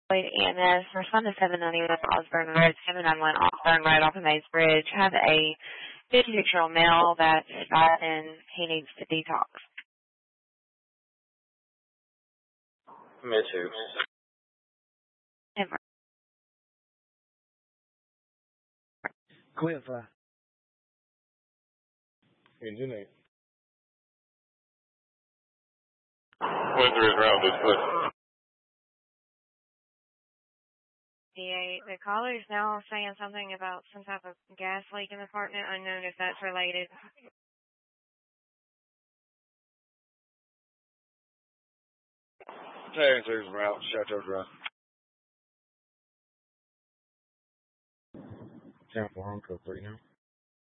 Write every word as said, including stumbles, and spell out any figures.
E M S, respond to seven ninety-one Osborne Road, seven ninety-one Osborne Road off of Mays Bridge. Have a fifty-six-year-old male that's died and he needs to detox. Me too. Clear fly. Engine eight. Went through his round this foot. The, the caller is now saying something about some type of gas leak in the apartment, unknown if that's related. Hey, there's route, Chateau Drive. Ten for home code three now.